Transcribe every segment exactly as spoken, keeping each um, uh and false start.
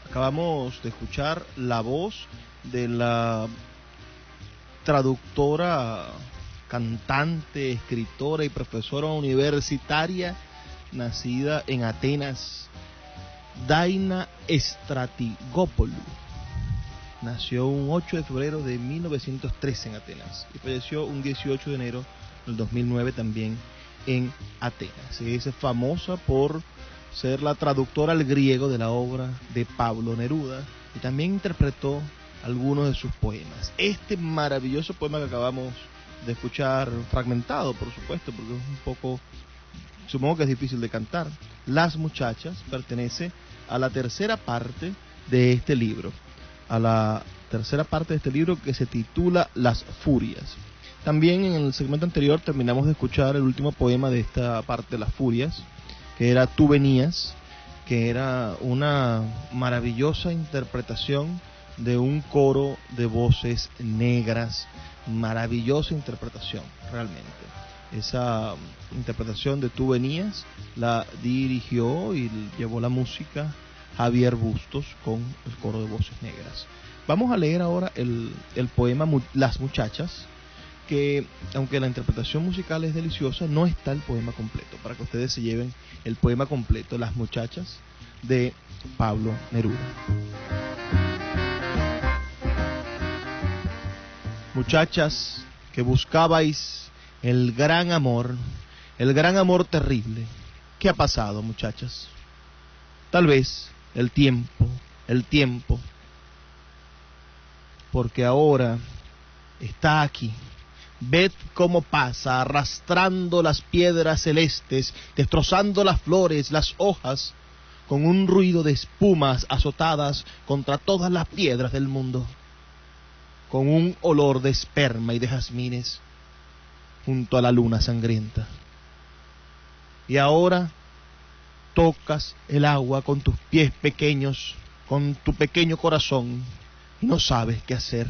Acabamos de escuchar la voz de la traductora, cantante, escritora y profesora universitaria nacida en Atenas, Daina Stratigopoulou. Nació un ocho de febrero de mil novecientos trece en Atenas y falleció un dieciocho de enero del dos mil nueve también en Atenas. Es famosa por ser la traductora al griego de la obra de Pablo Neruda y también interpretó algunos de sus poemas. Este maravilloso poema que acabamos de escuchar, fragmentado por supuesto, porque es un poco, supongo que es difícil de cantar, Las Muchachas, pertenece a la tercera parte de este libro, a la tercera parte de este libro que se titula Las Furias. También en el segmento anterior terminamos de escuchar el último poema de esta parte de Las Furias, que era Tú venías, que era una maravillosa interpretación de un coro de voces negras, maravillosa interpretación, realmente. Esa interpretación de Tú venías la dirigió y llevó la música Javier Bustos con el coro de voces negras. Vamos a leer ahora el, el poema Las Muchachas, que aunque la interpretación musical es deliciosa, no está el poema completo, para que ustedes se lleven el poema completo, Las Muchachas, de Pablo Neruda. Muchachas que buscabais el gran amor, el gran amor terrible, ¿qué ha pasado, muchachas? Tal vez el tiempo, el tiempo, porque ahora está aquí. Ved cómo pasa, arrastrando las piedras celestes, destrozando las flores, las hojas, con un ruido de espumas azotadas contra todas las piedras del mundo, con un olor de esperma y de jazmines, junto a la luna sangrienta. Y ahora tocas el agua con tus pies pequeños, con tu pequeño corazón, y no sabes qué hacer.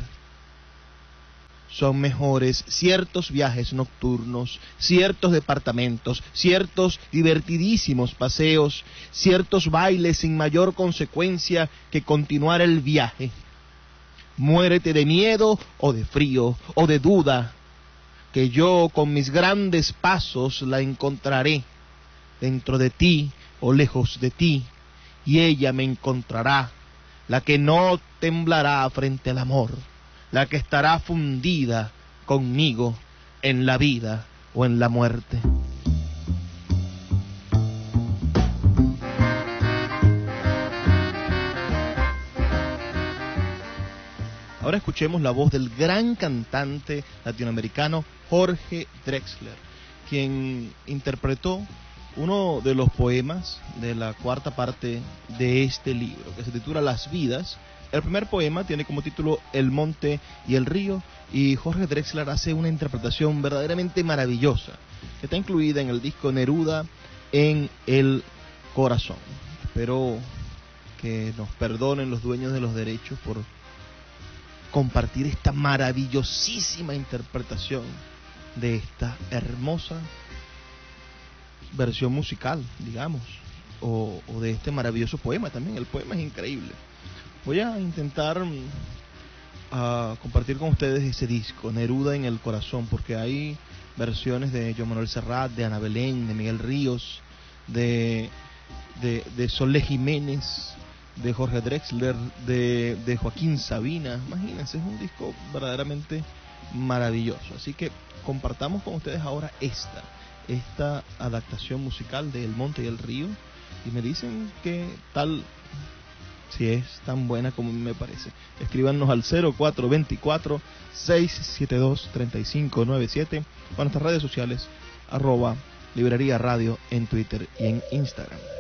Son mejores ciertos viajes nocturnos, ciertos departamentos, ciertos divertidísimos paseos, ciertos bailes sin mayor consecuencia que continuar el viaje. Muérete de miedo o de frío o de duda, que yo con mis grandes pasos la encontraré dentro de ti o lejos de ti, y ella me encontrará, la que no temblará frente al amor, la que estará fundida conmigo en la vida o en la muerte. Ahora escuchemos la voz del gran cantante latinoamericano Jorge Drexler, quien interpretó uno de los poemas de la cuarta parte de este libro, que se titula Las Vidas. El primer poema tiene como título El monte y el río, y Jorge Drexler hace una interpretación verdaderamente maravillosa, que está incluida en el disco Neruda en el corazón. Espero que nos perdonen los dueños de los derechos por compartir esta maravillosísima interpretación de esta hermosa versión musical, digamos, o, o de este maravilloso poema también. El poema es increíble. Voy a intentar uh, compartir con ustedes ese disco, Neruda en el corazón, porque hay versiones de Joan Manuel Serrat, de Ana Belén, de Miguel Ríos, de, de, de Solé Jiménez, de Jorge Drexler, de, de Joaquín Sabina. Imagínense, es un disco verdaderamente maravilloso. Así que compartamos con ustedes ahora esta, esta adaptación musical de El monte y el río, y me dicen que tal... si es tan buena como me parece. Escríbanos al cero cuatro dos cuatro, seis siete dos, tres cinco nueve siete o en nuestras redes sociales, arroba Librería Radio en Twitter y en Instagram.